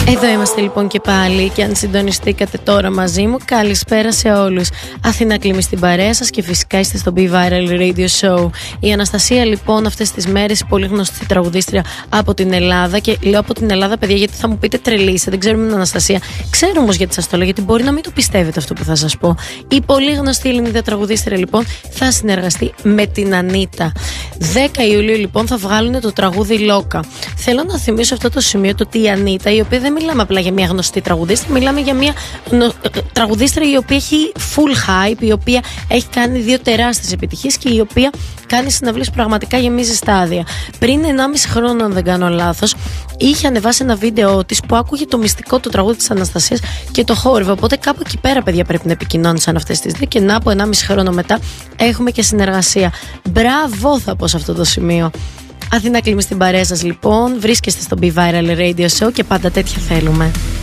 Εδώ είμαστε λοιπόν και πάλι, και αν συντονιστήκατε τώρα μαζί μου, καλησπέρα σε όλους. Αθηνά Κλίμη στην παρέα σας και φυσικά είστε στο Be Viral Radio Show. Η Αναστασία λοιπόν αυτές τις μέρες, πολύ γνωστή τραγουδίστρια από την Ελλάδα, και λέω από την Ελλάδα παιδιά γιατί θα μου πείτε τρελήστε, δεν ξέρουμε την Αναστασία. Ξέρω όμως γιατί σας το λέω, γιατί μπορεί να μην το πιστεύετε αυτό που θα σας πω. Η πολύ γνωστή Ελληνίδα τραγουδίστρια λοιπόν θα συνεργαστεί με την Ανίτα. 10 Ιουλίου λοιπόν θα βγάλουν το τραγούδι Λόκα. Θέλω να θυμίσω αυτό το σημείο, το ότι η Ανίτα, η οποία δεν μιλάμε απλά για μια γνωστή τραγουδίστρια, μιλάμε για μια τραγουδίστρια η οποία έχει full hype, η οποία έχει κάνει 2 τεράστιες επιτυχίες και η οποία κάνει συναυλίες πραγματικά γεμίζει στάδια. Πριν 1,5 χρόνο, αν δεν κάνω λάθος, είχε ανεβάσει ένα βίντεο της που άκουγε το μυστικό του τραγούδι της Αναστασίας και το χόρευε. Οπότε κάπου εκεί πέρα, παιδιά, πρέπει να επικοινώνησαν αυτές τις 2 και να από 1,5 χρόνο μετά έχουμε και συνεργασία. Μπράβο, θα πω σε αυτό το σημείο. Αθηνά Κλίμη στην παρέα σας λοιπόν. Βρίσκεστε στο Be Viral Radio Show και πάντα τέτοια θέλουμε.